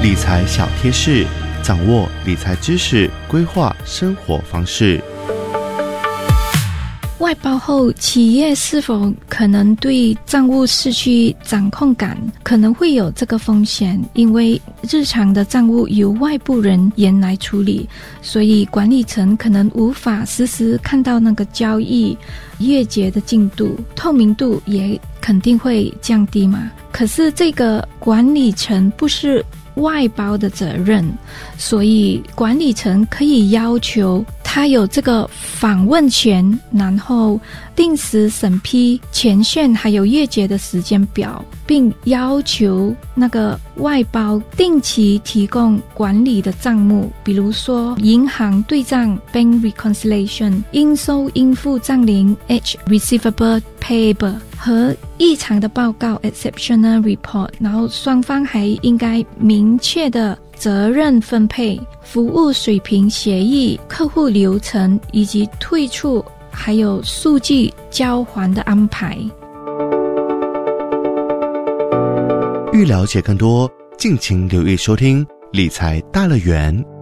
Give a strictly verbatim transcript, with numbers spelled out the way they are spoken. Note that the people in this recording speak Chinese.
理财小贴士，掌握理财知识，规划生活方式。 外包后，企业是否可能对账务失去掌控感？可能会有这个风险，因为日常的账务由外部人员来处理，所以管理层可能无法实时看到那个交易月结的进度，透明度也肯定会降低嘛。可是这个管理层不是外包的责任，所以管理层可以要求他有这个访问权，然后定时审批前线还有月结的时间表，并要求那个外包定期提供管理的账目，比如说银行对账 Bank Reconciliation、 应收应付账龄 H Receivable Payable 和异常的报告 Exceptional Report， 然后双方还应该明确的责任分配、服务水平协议、客户流程以及退出还有数据交还的安排。 欲了解更多，敬请留意收听理财大乐园。